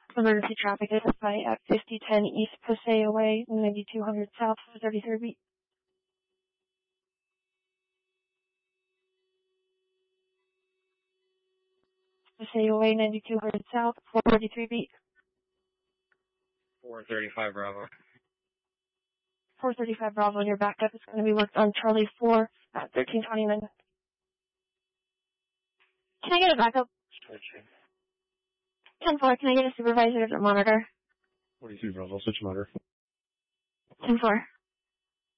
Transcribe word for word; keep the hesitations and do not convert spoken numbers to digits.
Emergency traffic is by at fifty ten East Paseo Way, ninety-two hundred South, thirty-third beat. Paseo Way, ninety-two hundred South, four thirty-three beat. four thirty-five Bravo. four thirty-five Bravo, and your backup is going to be worked on Charlie four at thirteen twenty-nine. Can I get a backup? Switching. ten four, can I get a supervisor to monitor? forty-two Bravo, switch motor. ten four.